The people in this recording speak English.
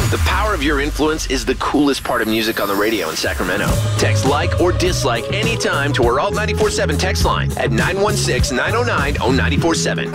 The power of your influence is the coolest part of music on the radio in Sacramento. Text like or dislike anytime to our Alt 94.7 text line at 916-909-0947.